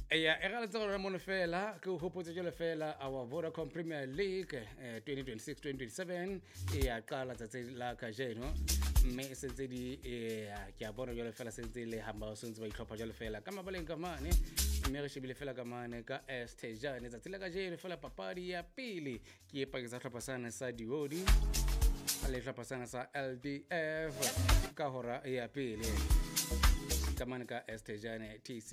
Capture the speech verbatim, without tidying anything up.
Ya e ga letsa gore mono fela ke o hopotse jole fela our Vodacom Premier League eh, twenty twenty-six twenty twenty-seven e ya qala tsatsi la ka jeno mme e sentse di e ke a bona jole fela sentse le hamba o sentse ba itlhopha jole fela ka mabaleng ka mane mme re shebile fela ka mane ka Estejane tsatsi la ka jeno fela papadi ya pele ke e paketsa tlhopha sana sa Diodi le tlhopha sana sa L D F ka hora ya pele ka mane ka Estejane T C